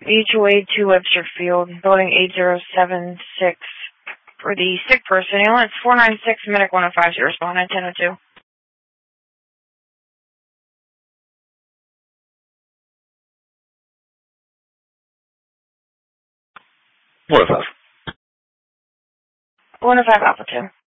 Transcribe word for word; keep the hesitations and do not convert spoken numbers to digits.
B two eight two Webster Field, building eight zero seven six. For the sick person, ambulance four nine six, medic one oh five, zero, respond nine ten oh two. one oh five. one oh five Alpha two.